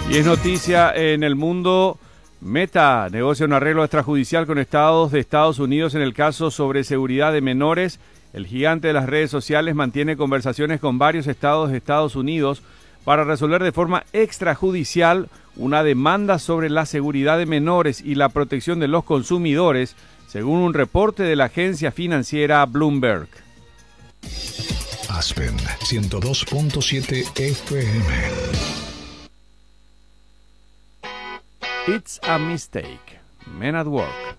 Y es noticia en el mundo. Meta negocia un arreglo extrajudicial con estados de Estados Unidos en el caso sobre seguridad de menores. El gigante de las redes sociales mantiene conversaciones con varios estados de Estados Unidos para resolver de forma extrajudicial una demanda sobre la seguridad de menores y la protección de los consumidores, según un reporte de la agencia financiera Bloomberg. Aspen 102.7 FM. It's a Mistake. Men at Work.